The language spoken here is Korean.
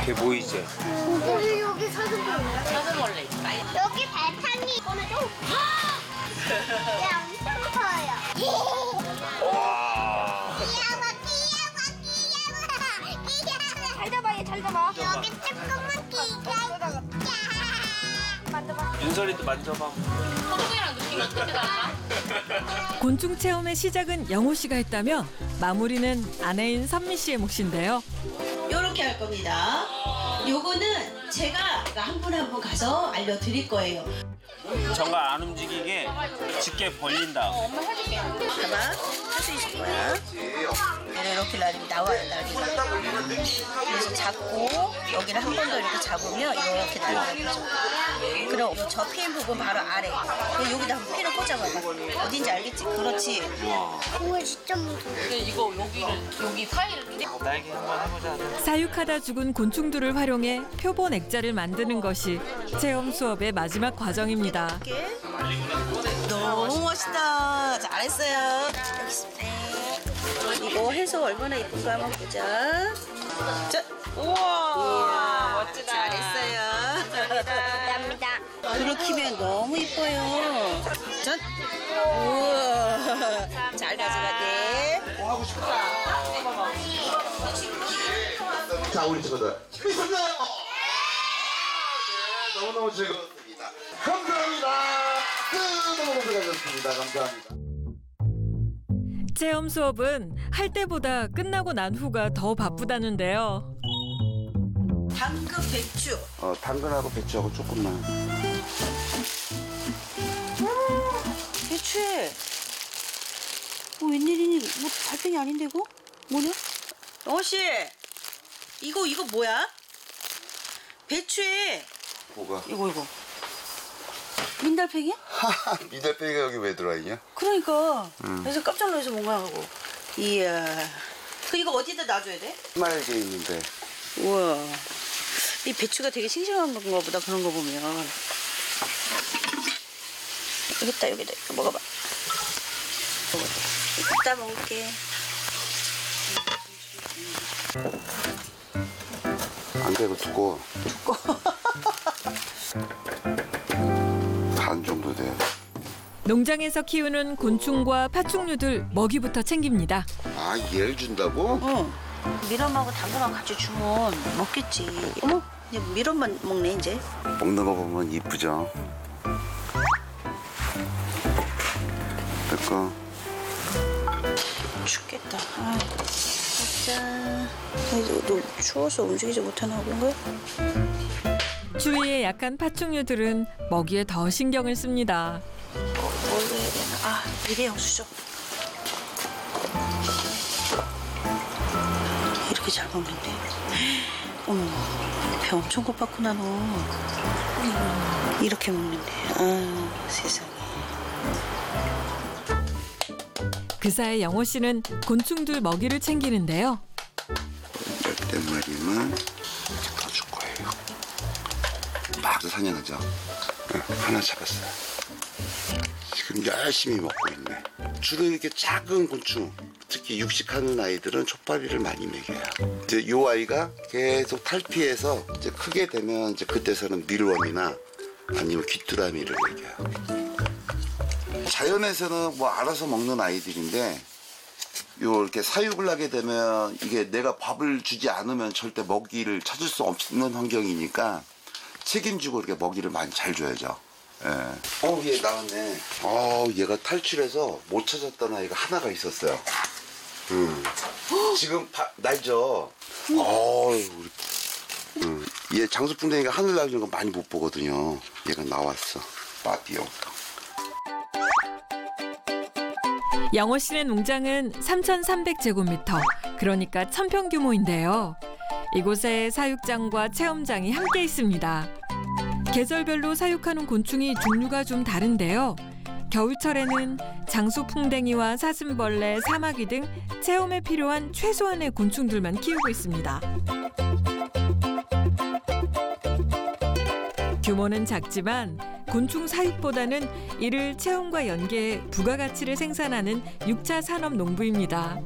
걔 보이지? 여기 사슴벌레. 여기 발판이 꺼내줘. 얘 엄청 커요. 와. 귀여워. 잘 잡아, 얘 잘 잡아. 여기 조그만 귀가. 만져봐. 윤설이도 만져봐. 소동이랑 느낌이 어떻게 달라? 곤충 체험의 시작은 영호 씨가 했다며 마무리는 아내인 선미 씨의 몫인데요. 요렇게 할 겁니다. 요거는 제가 한 분 한 분 가서 알려드릴 거예요. 정말 안 움직이게 짙게 벌린다. 엄마 해줄게. 봐봐, 할 수 있을 거야. 이렇게 나와요, 날개가. 그래서 잡고 여기를 한 번 더 이렇게 잡으면 이렇게 날아가죠. 그럼 저 핀 부분 바로 아래. 그럼 여기다 한번 핀을 꽂아봐봐. 어딘지 알겠지? 그렇지. 우와, 진짜 무서워. 근데 이거 여기 사이를 그냥 날개 한번 해보자. 사육하다 죽은 곤충들을 활용해 표본 액자를 만드는 것이 체험 수업의 마지막 과정입니다. 이렇게. 너무 멋있다. 잘했어요. 여기 있습니다. 이거 해서 얼마나 예쁜가 한번 보자. 자, 우와 멋지다. 잘했어요. 감사합니다. 그렇게 하면 너무 예뻐요. 전. 우와. 잘 가져가게. 자, 우리 친구들. 너무너무 즐거웠습니다. 감사합니다. 너무너무 수고하셨습니다. 감사합니다. 체험 수업은 할 때보다 끝나고 난 후가 더 바쁘다는데요. 당근 배추. 당근하고 배추하고 조금만. 배추에. 웬일이니? 뭐 달팽이 아닌데 이거? 뭐냐? 영호씨. 이거 뭐야? 배추에. 뭐가? 이거. 민달팽이야? 하하, 미달팽이가 여기 왜 들어있냐? 그러니까. 그래서 깜짝 놀라서 뭔가 하고. 이야. 이거 어디다 놔줘야 돼? 말게 있는데. 우와. 이 배추가 되게 싱싱한 건가 보다, 그런 거 보면. 여기다. 이거 먹어봐. 이따 먹을게. 안 돼, 이거 두꺼워. 반 정도 돼요. 농장에서 키우는 곤충과 파충류들 먹이부터 챙깁니다. 아, 얘를 준다고? 응. 미럼하고 당근하고 같이 주면 먹겠지. 어머, 이제 미럼만 먹네, 이제. 먹는 거 보면 이쁘죠? 됐고. 춥겠다. 아, 먹자. 너 추워서 움직이지 못하나 그런 거야? 추위에 약한 파충류들은 먹이에 더 신경을 씁니다. 뭘 해야 되나? 아, 일회용 수저. 이렇게 잘 먹는데. 어머, 배 엄청 고팠구나, 너. 이렇게 먹는데. 아, 세상에. 그사이 영호 씨는 곤충들 먹이를 챙기는데요. 몇댓 마리만 더 줄 거예요. 막 사냥하죠. 하나 잡았어요. 지금 열심히 먹고 있네. 주로 이렇게 작은 곤충, 특히 육식하는 아이들은 촉발이를 많이 먹여요. 이제 요 아이가 계속 탈피해서 이제 크게 되면 이제 그때서는 밀원이나 아니면 귀뚜라미를 먹여요. 자연에서는 뭐 알아서 먹는 아이들인데 요 이렇게 사육을 하게 되면 이게 내가 밥을 주지 않으면 절대 먹이를 찾을 수 없는 환경이니까 책임지고 이렇게 먹이를 많이 잘 줘야죠. 예. 얘 나왔네. 얘가 탈출해서 못 찾았던 아이가 하나가 있었어요. 지금 날죠. 얘 장수풍뎅이가 하늘 날리는 거 많이 못 보거든요. 얘가 나왔어. 마띠용. 영호 씨네 농장은 3,300제곱미터, 그러니까 1,000평 규모인데요. 이곳에 사육장과 체험장이 함께 있습니다. 계절별로 사육하는 곤충이 종류가 좀 다른데요. 겨울철에는 장수풍뎅이와 사슴벌레, 사마귀 등 체험에 필요한 최소한의 곤충들만 키우고 있습니다. 규모는 작지만 곤충 사육보다는 이를 체험과 연계해 부가가치를 생산하는 6차 산업 농부입니다.